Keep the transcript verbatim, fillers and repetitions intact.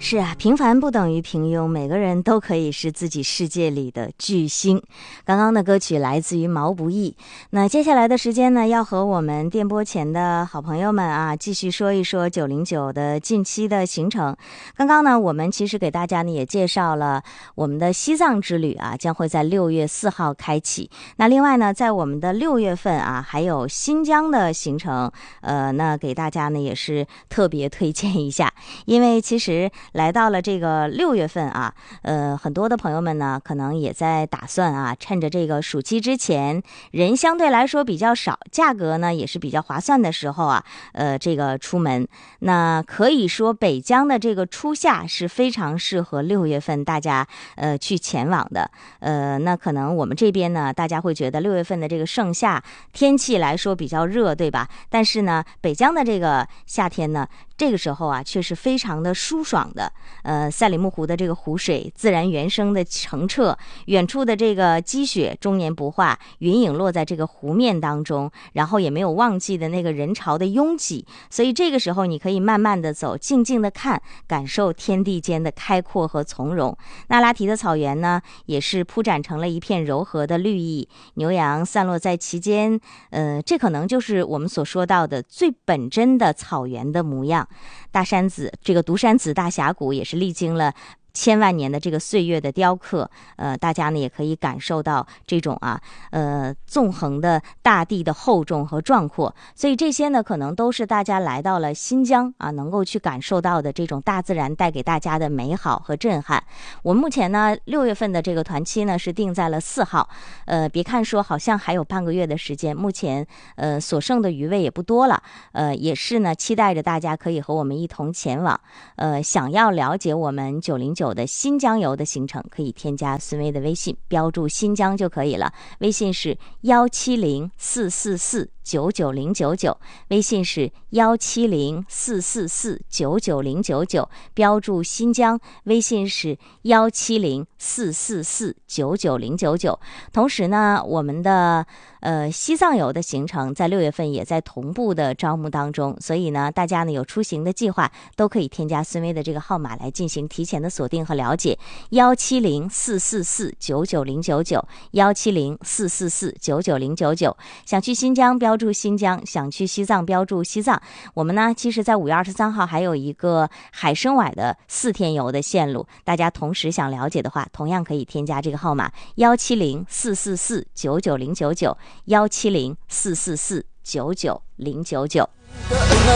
是啊，平凡不等于平庸，每个人都可以是自己世界里的巨星。刚刚的歌曲来自于毛不易。那接下来的时间呢，要和我们电波前的好朋友们啊，继续说一说九零九的近期的行程。刚刚呢，我们其实给大家呢也介绍了我们的西藏之旅啊，将会在六月四号开启。那另外呢，在我们的六月份啊，还有新疆的行程，呃，那给大家呢也是特别推荐一下，因为其实来到了这个六月份啊，呃，很多的朋友们呢，可能也在打算啊，趁着这个暑期之前，人相对来说比较少，价格呢也是比较划算的时候啊，呃，这个出门。那可以说北疆的这个初夏是非常适合六月份大家呃去前往的。呃，那可能我们这边呢，大家会觉得六月份的这个盛夏天气来说比较热，对吧？但是呢，北疆的这个夏天呢，这个时候啊，却是非常的舒爽的。呃，赛里木湖的这个湖水自然原生的澄澈，远处的这个积雪终年不化，云影落在这个湖面当中，然后也没有忘记的那个人潮的拥挤，所以这个时候你可以慢慢的走，静静的看，感受天地间的开阔和从容。那拉提的草原呢，也是铺展成了一片柔和的绿意，牛羊散落在其间，呃，这可能就是我们所说到的最本真的草原的模样。大山子，这个独山子大峡谷也是历经了千万年的这个岁月的雕刻，呃，大家呢也可以感受到这种啊，呃，纵横的大地的厚重和壮阔。所以这些呢，可能都是大家来到了新疆啊，能够去感受到的这种大自然带给大家的美好和震撼。我们目前呢，六月份的这个团期呢是定在了四号，呃，别看说好像还有半个月的时间，目前呃所剩的余味也不多了，呃，也是呢期待着大家可以和我们一同前往。呃，想要了解我们九零九的新疆游的行程，可以添加孙薇的微信，标注新疆就可以了。微信是幺七零四四四九九零九九，微信是幺七零四四四九九零九九，标注新疆。微信是幺七零四四四九九零九九。同时呢，我们的呃西藏游的行程在六月份也在同步的招募当中，所以呢，大家呢有出行的计划，都可以添加孙薇的这个号码来进行提前的锁定和了解。幺七零四四四九九零九九，幺七零四四四九九零九九。想去新疆标注新疆，想去西藏标注西藏。我们呢，其实在五月二十三号还有一个海参崴的四天游的线路，大家同时想了解的话，同样可以添加这个号码幺七零四四四九九零九九，幺七零四四四九九零九九。